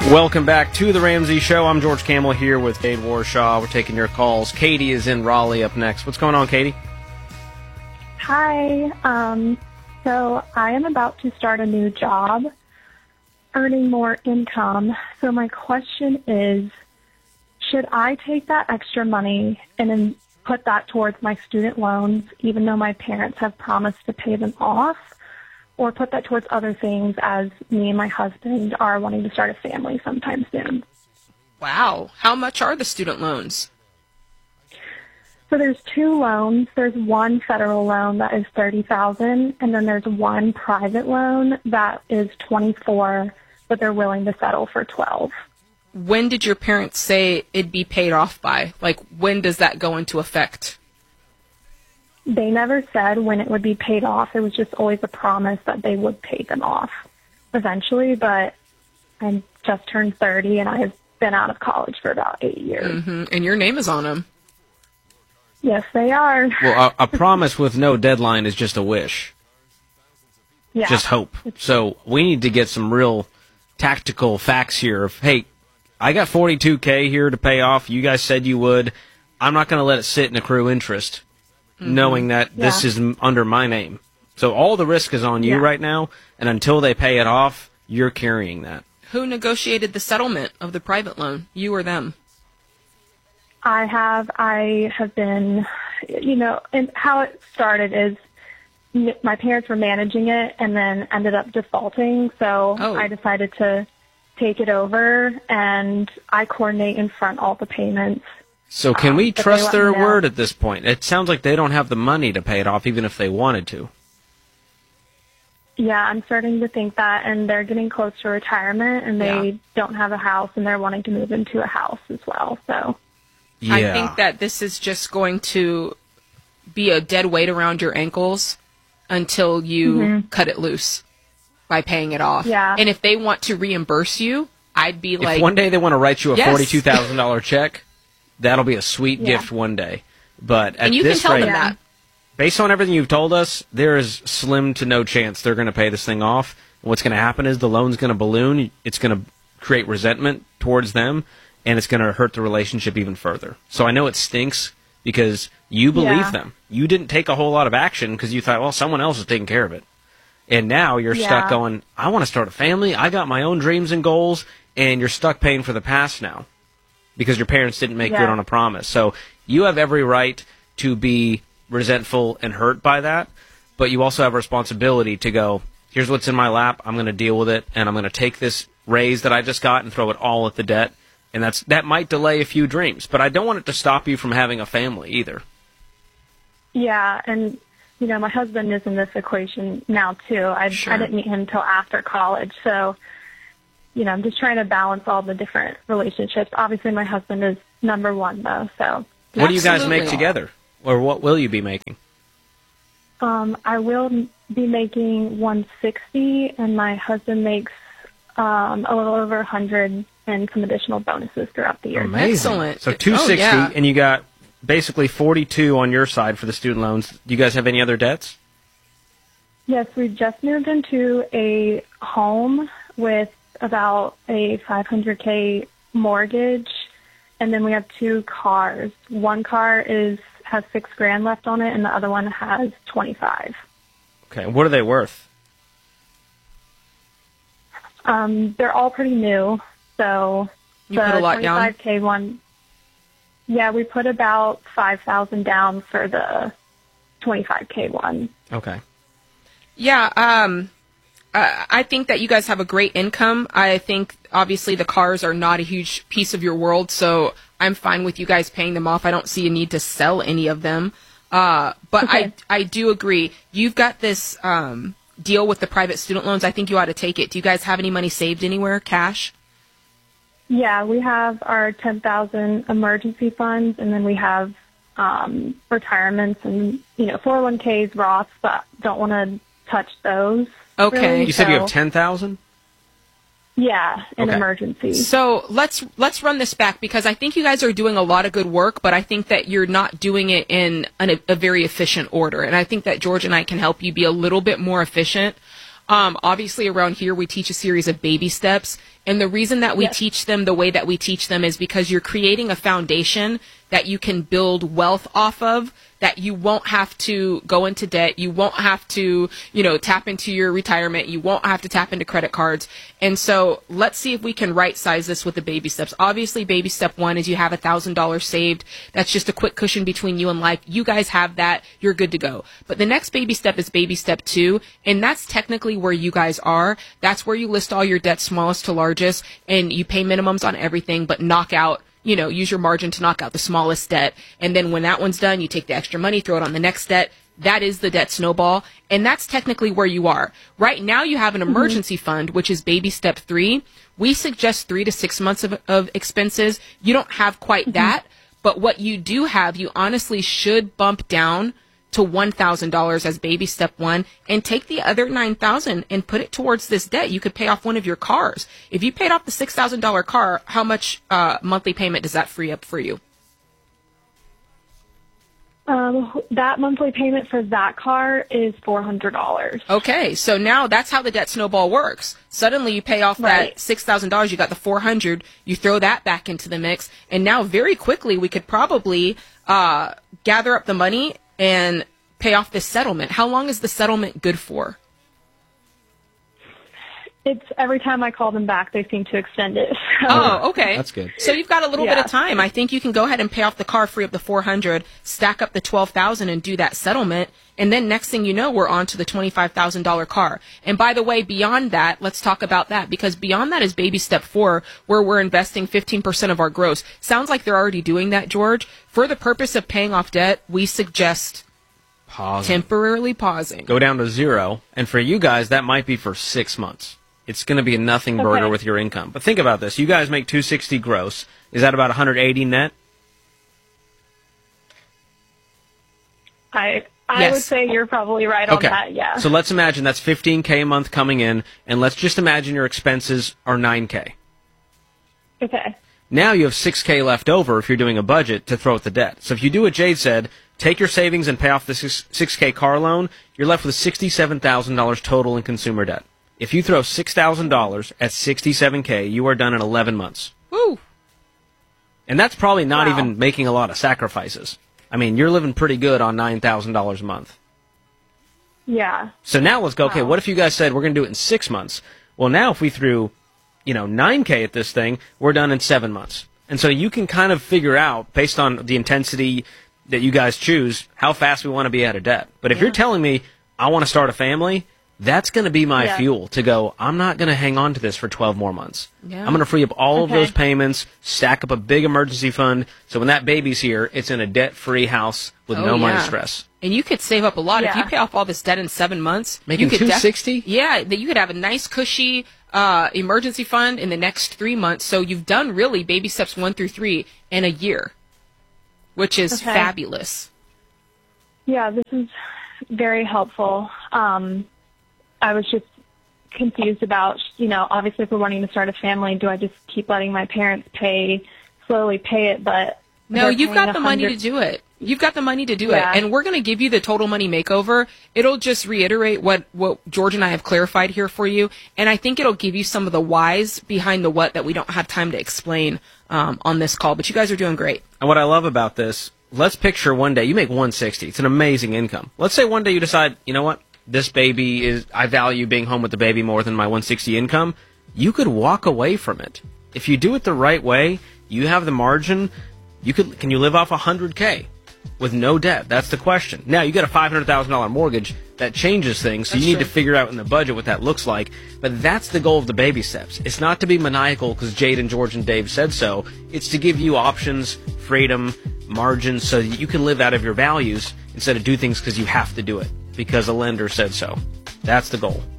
Welcome back to the Ramsey Show. I'm George Campbell here with Cade Warshaw. We're taking your calls. Katie is in Raleigh up next. What's going on, Katie? Hi. So I am about to start a new job, earning more income. So my question is, should I take that extra money and then put that towards my student loans, even though my parents have promised to pay them off? Or put that towards other things, as me and my husband are wanting to start a family sometime soon? Wow. How much are the student loans? So there's two loans. There's one federal loan that is $30,000, and then there's one private loan that is $24,000, but they're willing to settle for $12,000. When did your parents say it'd be paid off by? Like, when does that go into effect? They never said when it would be paid off. It was just always a promise that they would pay them off eventually, but I just turned 30, and I've been out of college for about 8 years. Mm-hmm. And your name is on them. Yes, they are. Well, a promise with no deadline is just a wish. Yeah. Just hope. So we need to get some real tactical facts here of, hey, I got $42K here to pay off. You guys said you would. I'm not going to let it sit and accrue interest, knowing that this is under my name. So all the risk is on you right now, and until they pay it off, you're carrying that. Who negotiated the settlement of the private loan, you or them? I have been, and how it started is my parents were managing it and then ended up defaulting. So I decided to take it over, and I coordinate and front all the payments. So can we trust their word at this point? It sounds like they don't have the money to pay it off, even if they wanted to. Yeah, I'm starting to think that, and they're getting close to retirement, and they don't have a house, and they're wanting to move into a house as well. So I think that this is just going to be a dead weight around your ankles until you cut it loose by paying it off. Yeah. And if they want to reimburse you, I'd be like... If one day they want to write you a $42,000 check, that'll be a sweet gift one day. But at and you this can tell rate, them that. Based on everything you've told us, there is slim to no chance they're going to pay this thing off. What's going to happen is the loan's going to balloon. It's going to create resentment towards them, and it's going to hurt the relationship even further. So I know it stinks because you believe them. You didn't take a whole lot of action because you thought, well, someone else is taking care of it. And now you're stuck going, I want to start a family. I got my own dreams and goals, and you're stuck paying for the past now because your parents didn't make good on a promise. So you have every right to be resentful and hurt by that, but you also have a responsibility to go, here's what's in my lap, I'm going to deal with it, and I'm going to take this raise that I just got and throw it all at the debt, and that might delay a few dreams, but I don't want it to stop you from having a family either. Yeah, and my husband is in this equation now too. I didn't meet him until after college, so I'm just trying to balance all the different relationships. Obviously my husband is number one though, so. What do you guys make together? Or what will you be making? I will be making $160, and my husband makes a little over $100 and some additional bonuses throughout the year. Amazing. Excellent. So $260, and you got basically $42 on your side for the student loans. Do you guys have any other debts? Yes, we just moved into a home with about a $500K mortgage, and then we have two cars. One car has $6,000 left on it, and the other one has $25,000. Okay, what are they worth? They're all pretty new. So you put a lot down? The $25K one, we put about $5,000 down for the $25K one. Okay. Yeah, I think that you guys have a great income. I think, obviously, the cars are not a huge piece of your world, so I'm fine with you guys paying them off. I don't see a need to sell any of them. But I do agree. You've got this deal with the private student loans. I think you ought to take it. Do you guys have any money saved anywhere, cash? Yeah, we have our $10,000 emergency funds, and then we have retirements and 401ks, Roths, but don't want to touch those. Okay. Really, you said you have 10,000? Yeah, in emergency. So let's run this back, because I think you guys are doing a lot of good work, but I think that you're not doing it in a very efficient order. And I think that George and I can help you be a little bit more efficient. Obviously around here, we teach a series of baby steps. And the reason that we teach them the way that we teach them is because you're creating a foundation that you can build wealth off of, that you won't have to go into debt. You won't have to, tap into your retirement. You won't have to tap into credit cards. And so let's see if we can right size this with the baby steps. Obviously, baby step 1 is you have $1,000 saved. That's just a quick cushion between you and life. You guys have that. You're good to go. But the next baby step is baby step 2. And that's technically where you guys are. That's where you list all your debts, smallest to largest, and you pay minimums on everything, but knock out, use your margin to knock out the smallest debt. And then when that one's done, you take the extra money, throw it on the next debt. That is the debt snowball. And that's technically where you are. Right now, you have an emergency fund, which is baby step 3. We suggest 3 to 6 months of expenses. You don't have quite that, but what you do have, you honestly should bump down to $1,000 as baby step 1 and take the other $9,000 and put it towards this debt. You could pay off one of your cars. If you paid off the $6,000 car, how much monthly payment does that free up for you? That monthly payment for that car is $400. Okay, so now that's how the debt snowball works. Suddenly you pay off that $6,000, you got the $400, you throw that back into the mix, and now very quickly we could probably gather up the money and pay off this settlement. How long is the settlement good for? It's every time I call them back, they seem to extend it. Oh, okay. That's good. So you've got a little bit of time. I think you can go ahead and pay off the car, free up the $400, stack up the $12,000 and do that settlement. And then next thing you know, we're on to the $25,000 car. And by the way, beyond that, let's talk about that, because beyond that is baby step 4, where we're investing 15% of our gross. Sounds like they're already doing that, George. For the purpose of paying off debt, we suggest temporarily pausing. Go down to 0. And for you guys, that might be for 6 months. It's going to be a nothing burger with your income. But think about this. You guys make $260 gross. Is that about $180 net? I would say you're probably right on that, yeah. So let's imagine that's $15K a month coming in, and let's just imagine your expenses are $9K. Okay. Now you have $6K left over if you're doing a budget to throw at the debt. So if you do what Jade said, take your savings and pay off the $6K car loan, you're left with $67,000 total in consumer debt. If you throw $6,000 at $67K, you are done in 11 months. Woo! And that's probably not even making a lot of sacrifices. I mean, you're living pretty good on $9,000 a month. Yeah. So now let's go, okay, what if you guys said we're going to do it in 6 months? Well, now if we threw, $9K at this thing, we're done in 7 months. And so you can kind of figure out, based on the intensity that you guys choose, how fast we want to be out of debt. But if you're telling me, I want to start a family, that's going to be my fuel to go, I'm not going to hang on to this for 12 more months. Yeah. I'm going to free up all of those payments, stack up a big emergency fund, so when that baby's here, it's in a debt-free house with no money stress. And you could save up a lot. If you pay off all this debt in 7 months. Making $260? You could have a nice, cushy emergency fund in the next 3 months. So you've done really baby steps 1 through 3 in a year, which is fabulous. Yeah, this is very helpful. I was just confused about, obviously if we're wanting to start a family, do I just keep letting my parents slowly pay it? But no, you've got the money to do it. You've got the money to do it. And we're going to give you the total money makeover. It'll just reiterate what George and I have clarified here for you. And I think it'll give you some of the whys behind the what that we don't have time to explain on this call. But you guys are doing great. And what I love about this, let's picture one day you make $160. It's an amazing income. Let's say one day you decide, you know what? This baby I value being home with the baby more than my $160 income. You could walk away from it. If you do it the right way, you have the margin. Can you live off $100K with no debt? That's the question. Now, you got a $500,000 mortgage. That changes things, so you need to figure out in the budget what that looks like. But that's the goal of the baby steps. It's not to be maniacal because Jade and George and Dave said so. It's to give you options, freedom, margins, so that you can live out of your values instead of do things because you have to do it, because a lender said so. That's the goal.